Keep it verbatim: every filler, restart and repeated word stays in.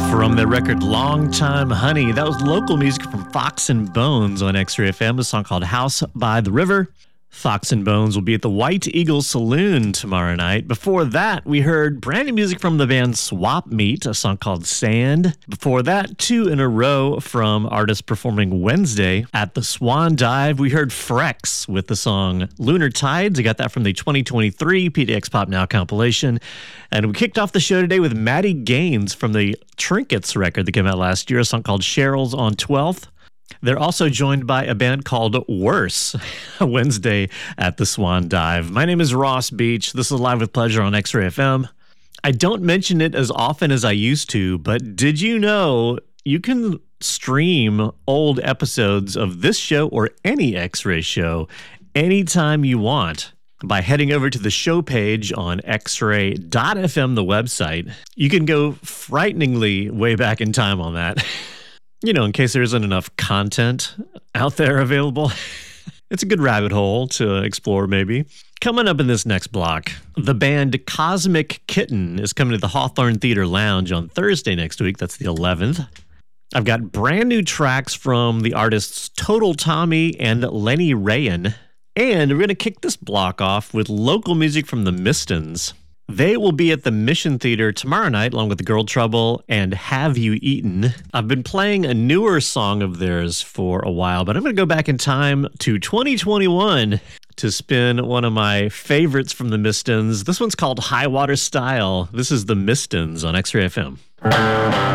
From their record Long Time Honey, that was local music from Fox and Bones on X-Ray F M, a song called House by the River. Fox and Bones will be at the White Eagle Saloon tomorrow night. Before that, we heard brand new music from the band Swap Meet, a song called Sand. Before that, two in a row from artists performing Wednesday at the Swan Dive. We heard Frex with the song Lunar Tides. I got that from the twenty twenty-three P D X Pop Now compilation. And we kicked off the show today with Maddie Gaines from the Trinkets record that came out last year, a song called Cheryl's on twelfth. They're also joined by a band called Worse, Wednesday at the Swan Dive. My name is Ross Beach. This is Live with Pleasure on X-Ray F M. I don't mention it as often as I used to, but did you know you can stream old episodes of this show or any X-Ray show anytime you want by heading over to the show page on x ray dot f m, the website. You can go frighteningly way back in time on that. You know, in case there isn't enough content out there available. It's a good rabbit hole to explore, maybe. Coming up in this next block, the band Cosmic Kitten is coming to the Hawthorne Theater Lounge on Thursday next week. That's the eleventh. I've got brand new tracks from the artists Total Tommy and Lenny Rayen. And we're going to kick this block off with local music from the Mistons. They will be at the Mission Theater tomorrow night, along with the Girl Trouble and Have You Eaten? I've been playing a newer song of theirs for a while, but I'm going to go back in time to twenty twenty-one to spin one of my favorites from the Mistons. This one's called High Water Style. This is the Mistons on X-Ray F M.